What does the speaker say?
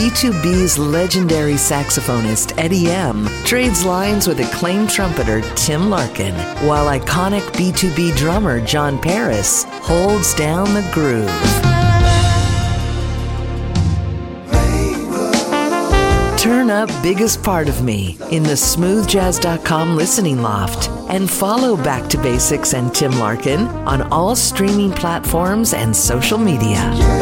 B2B's legendary saxophonist Eddie M. trades lines with acclaimed trumpeter Tim Larkin, while iconic B2B drummer John Paris holds down the groove. Turn up Biggest Part of Me in the smoothjazz.com listening loft and follow Back to Basics and Tim Larkin on all streaming platforms and social media.